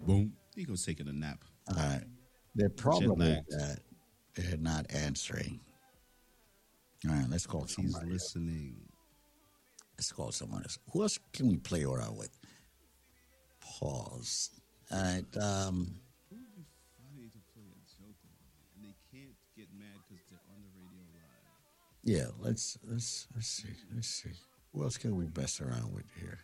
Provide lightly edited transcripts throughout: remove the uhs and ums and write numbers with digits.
boom. He goes taking a nap. All right. The problem is Jet-lagged. that they're not answering. All right, let's call He's somebody. listening. Let's call someone else. Who else can we play around with? Pause. All right. It would be funny to play a joke on, and they can't get mad because they're on the radio live. Yeah. Let's see. Let's see. Who else can we mess around with here?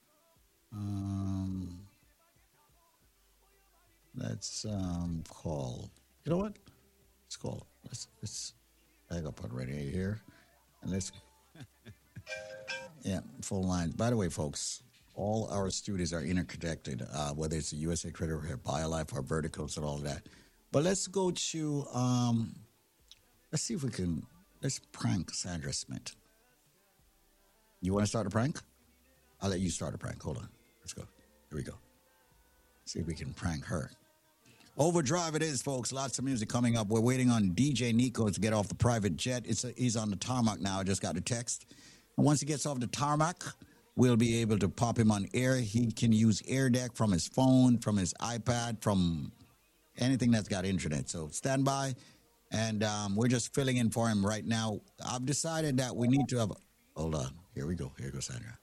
Let's call. You know what? Let's call. Let's hang up on radio here, and let's. Yeah, full line. By the way, folks, all our studios are interconnected, whether it's the USA Credit or BioLife or Verticals and all that. But let's go to, let's see if we can, let's prank Sandra Smith. You want to start a prank? I'll let you start a prank. Hold on. Let's go. Here we go. See if we can prank her. Overdrive it is, folks. Lots of music coming up. We're waiting on DJ Nico to get off the private jet. He's on the tarmac now. I just got a text. And once he gets off the tarmac, we'll be able to pop him on air. He can use AirDeck from his phone, from his iPad, from anything that's got internet. So stand by. And we're just filling in for him right now. I've decided that we need to have... Hold on. Here we go. Here goes Sandra.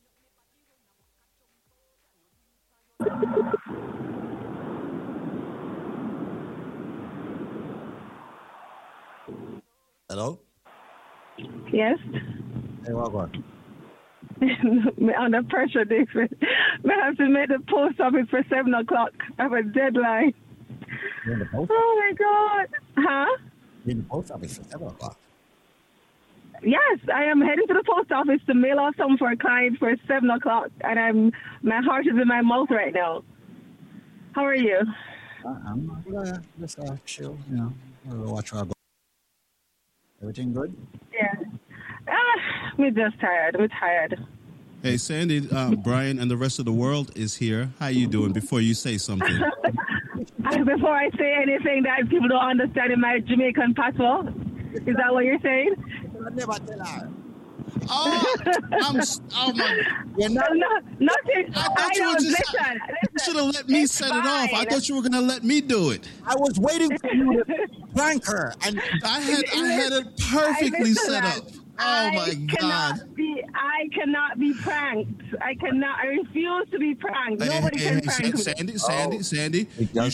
Hello? Yes. Hey, welcome. Me under pressure, David. I have to make the post office for 7 o'clock. I have a deadline. You're in the post Oh my God. Huh? You're in the post office at 7 o'clock. Yes, I am heading to the post office to mail off something for a client for 7 o'clock, and my heart is in my mouth right now. How are you? I'm just chill, you know. Watch how I go. Everything good? Yeah. We're just tired. We're tired. Hey, Sandy, Brian, and the rest of the world is here. How you doing? Before you say something. Before I say anything that people don't understand in my Jamaican patois, is that what you're saying? I never tell her. Oh my! You're not. Nothing. I thought you were just. Listen. You should have let me It's set it off. I fine. thought you were gonna let me do it. I was waiting for you to prank her, and I had it perfectly set up. Oh my God! I cannot be pranked. I cannot. I refuse to be pranked. Nobody can prank me. Sandy,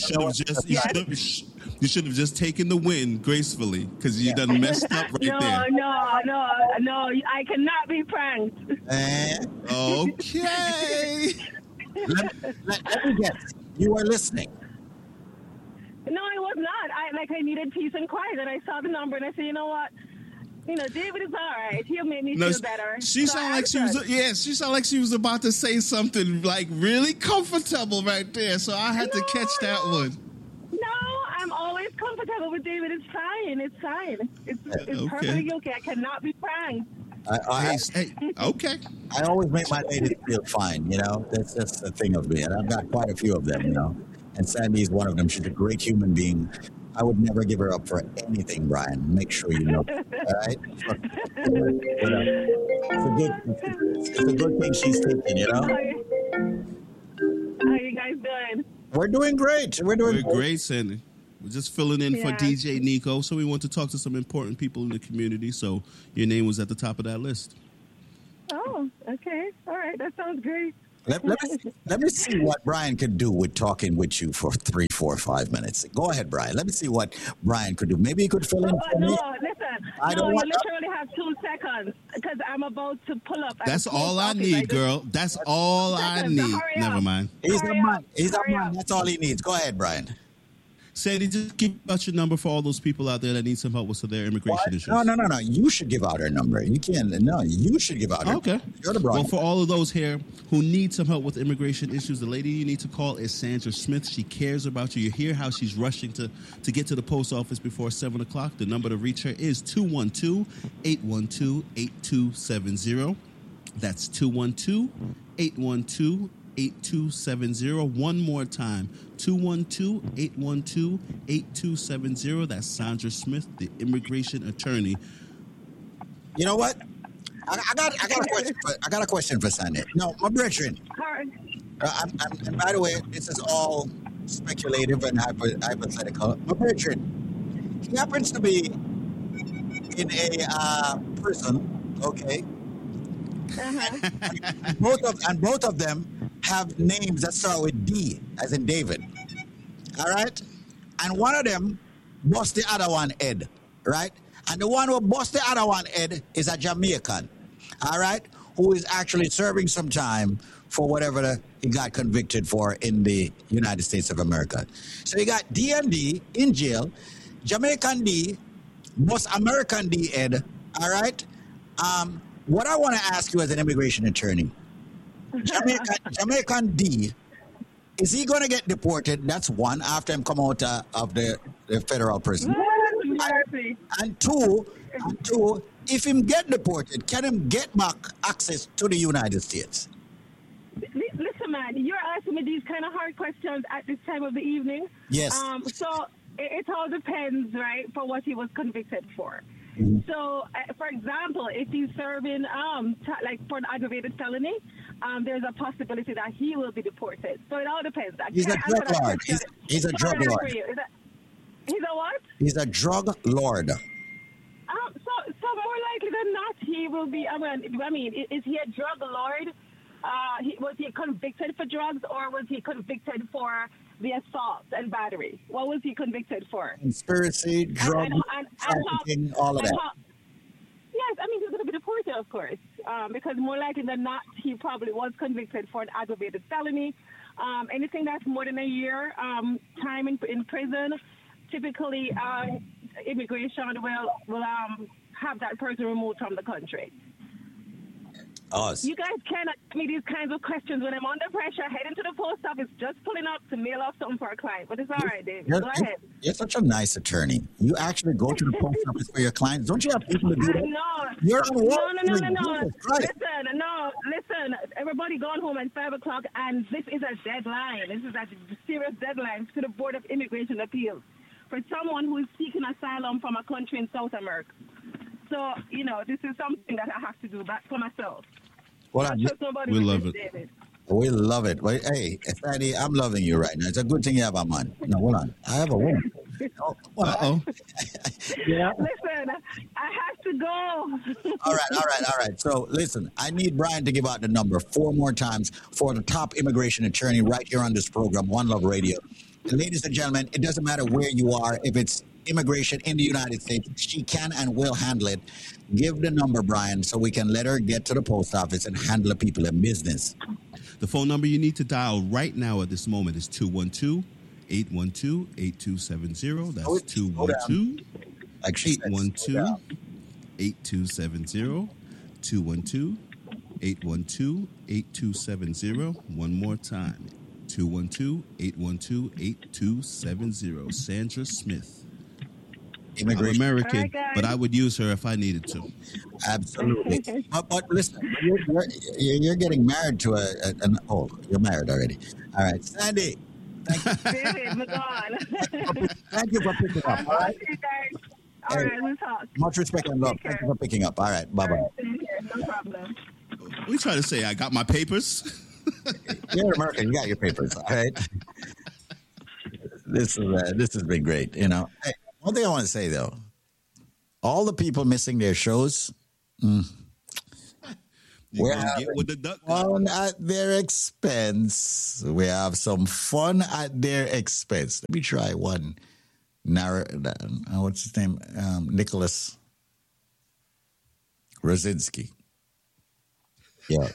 you should have just taken the win gracefully because you done messed up right there. No. I cannot be pranked. Okay. let me guess. You are listening. No, I was not. I needed peace and quiet, and I saw the number, and I said, you know what? You know, David is all right. He'll make me feel better. She So sounded I like she was. She sounded like she was about to say something like really comfortable right there. So I had to catch that one. No, I'm always comfortable with David. It's fine. It's fine. It's perfectly okay. I cannot be pranked. Okay. I always make my ladies feel fine, you know. That's the thing of me, and I've got quite a few of them, you know. And Sandy's one of them. She's a great human being. I would never give her up for anything, Brian. Make sure you know. All right? It's a good thing she's taking, you know? How are you guys doing? We're doing great. We're great, Sandy. We're just filling in for Yeah. DJ Nico. So we want to talk to some important people in the community. So your name was at the top of that list. Oh, okay. All right. That sounds great. Let me see what Brian could do with talking with you for 3, 4, 5 minutes. Go ahead, Brian. Let me see what Brian could do. Maybe he could fill in for me. No, listen. You literally have 2 seconds because I'm about to pull up. That's all I need, girl. That's all I need. Never mind. He's a man. That's all he needs. Go ahead, Brian. Sandy, just give out your number for all those people out there that need some help with their immigration issues. No. You should give out her number. You can't. No, you should give out her Okay. number. You're the broad. Well, for all of those here who need some help with immigration issues, the lady you need to call is Sandra Smith. She cares about you. You hear how she's rushing to get to the post office before 7 o'clock. The number to reach her is 212-812-8270. That's 212-812-8270. One more time, 212-812-8270. That's Sandra Smith, the immigration attorney. You know what? I got a question. I got a question for Sandy. No, my brethren. And by the way, this is all speculative and hypothetical. My patron, he happens to be in a prison, okay? Uh-huh. Both of them have names that start with D, as in David. All right? And one of them bust the other one head, right? And the one who bust the other one head is a Jamaican, all right? Who is actually serving some time for whatever he got convicted for in the United States of America. So you got D and D in jail, Jamaican D, bust American D head, all right? What I want to ask you as an immigration attorney, Jamaican D, is he going to get deported? That's one, after him come out of the federal prison. And two, if him get deported, can him get back access to the United States? Listen, man, you're asking me these kind of hard questions at this time of the evening. Yes. So it all depends, right, for what he was convicted for. So, for example, if he's serving, like for an aggravated felony, there's a possibility that he will be deported. So it all depends. He's a drug lord. He's a drug lord. He's a what? He's a drug lord. So more likely than not, he will be. I mean, is he a drug lord? Was he convicted for drugs, or was he convicted for the assault and battery? What was he convicted for? Conspiracy, drug trafficking, all of that. Yes, I mean, he's going to be deported, of course, because more likely than not, he probably was convicted for an aggravated felony. Anything that's more than a year time in prison, typically immigration will have that person removed from the country. Us. You guys cannot ask me these kinds of questions when I'm under pressure, heading to the post office, just pulling up to mail off something for a client. But it's all right, David. Go ahead. You're such a nice attorney. You actually go to the post office for your clients. Don't you have people to do that? No. You're on work. No. Listen. Everybody gone home at 5 o'clock, and this is a deadline. This is a serious deadline to the Board of Immigration Appeals for someone who is seeking asylum from a country in South America. So, this is something that I have to do back for myself. Well, we love it. David. We love it. Well, hey, Fanny, I'm loving you right now. It's a good thing you have a man. No, hold on. I have a woman. Uh-oh. Yeah. Listen, I have to go. All right. So, listen, I need Brian to give out the number 4 more times for the top immigration attorney right here on this program, One Love Radio. And ladies and gentlemen, it doesn't matter where you are. If it's immigration in the United States, she can and will handle it. Give the number, Brian, so we can let her get to the post office and handle the people in business. The phone number you need to dial right now at this moment is 212-812-8270. That's 212-812-8270. 212-812-8270. One more time. 212-812-8270. Sandra Smith. Immigration. I'm American, right, but I would use her if I needed to. Absolutely. but listen, you're getting married to you're married already. All right. Sandy. David, we're gone. Thank you for picking up. All right. All right, we'll talk. Much respect and love. Thank you for picking up. All right. Bye-bye. No problem. We try to say I got my papers. You're American. You got your papers. All right. This has been great. Hey, one thing I want to say, though, all the people missing their shows, we're having get with the duck. fun at their expense. We have some fun at their expense. Let me try one. What's his name? Nicholas Rosinski. Yeah.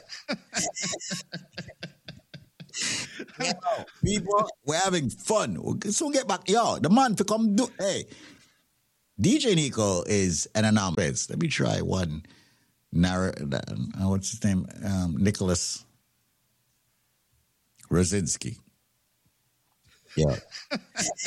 People, we're having fun. So get back. The man to come do. Hey, DJ Nico is an anomaly. Let me try one. What's his name? Nicholas Rosinski. Yeah.